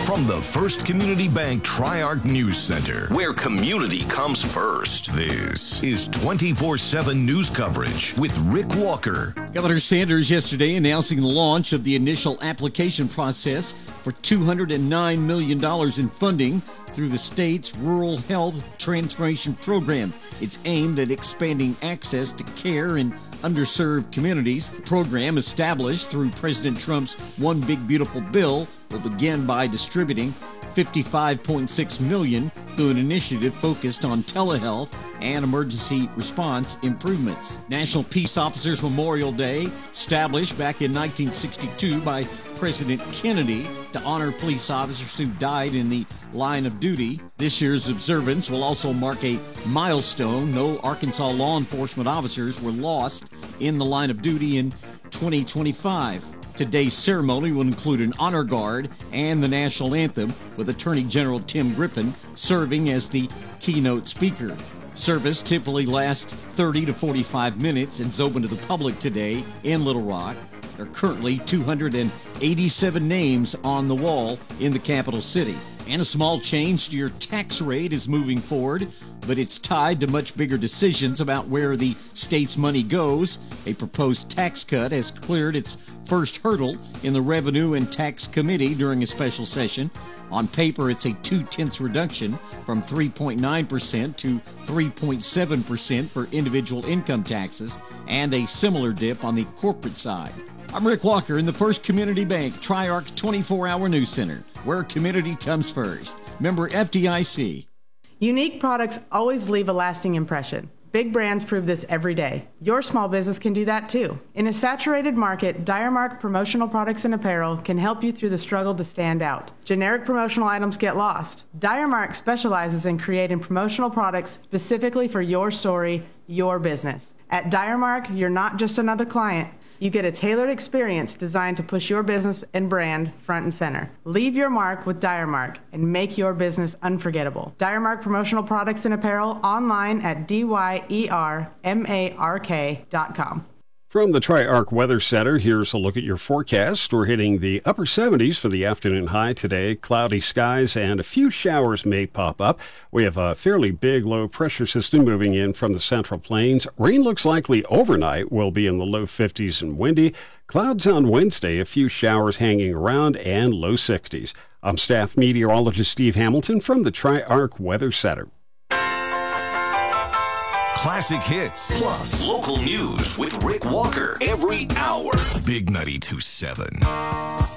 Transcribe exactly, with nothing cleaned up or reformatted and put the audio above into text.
From the First Community Bank Tri-Arc News Center, where community comes first, this is twenty-four seven news coverage with Rick Walker. Governor Sanders yesterday announcing the launch of the initial application process for two hundred nine million dollars in funding through the state's Rural Health Transformation Program. It's aimed at expanding access to care in underserved communities. The program, established through President Trump's One Big Beautiful Bill, will begin by distributing fifty-five point six million dollars through an initiative focused on telehealth and emergency response improvements. National Peace Officers Memorial Day, established back in nineteen sixty-two by President Kennedy to honor police officers who died in the line of duty. This year's observance will also mark a milestone. No Arkansas law enforcement officers were lost in the line of duty in twenty twenty-five. Today's ceremony will include an honor guard and the national anthem, with Attorney General Tim Griffin serving as the keynote speaker. Service typically lasts thirty to forty-five minutes and is open to the public today in Little Rock. There are currently two hundred eighty-seven names on the wall in the capital city. And a small change to your tax rate is moving forward, but it's tied to much bigger decisions about where the state's money goes. A proposed tax cut has cleared its first hurdle in the Revenue and Tax Committee during a special session. On paper, it's a two-tenths reduction from three point nine percent to three point seven percent for individual income taxes, and a similar dip on the corporate side. I'm Rick Walker in the First Community Bank Tri-Arc twenty-four hour News Center, where community comes first. Member F D I C. Unique products always leave a lasting impression. Big brands prove this every day. Your small business can do that too. In a saturated market, Diremark Promotional Products and Apparel can help you through the struggle to stand out. Generic promotional items get lost. Diremark specializes in creating promotional products specifically for your story, your business. At Diremark, you're not just another client. You get a tailored experience designed to push your business and brand front and center. Leave your mark with Diremark and make your business unforgettable. Diremark Promotional Products and Apparel, online at D Y E R M A R K dot com. From the Tri-Arc Weather Center, here's a look at your forecast. We're hitting the upper seventies for the afternoon high today. Cloudy skies and a few showers may pop up. We have a fairly big low pressure system moving in from the Central Plains. Rain looks likely overnight. Will be in the low fifties and windy. Clouds on Wednesday, a few showers hanging around, and low sixties. I'm staff meteorologist Steve Hamilton from the Tri-Arc Weather Center. Classic hits plus local news with Rick Walker every hour. Big ninety-two point seven.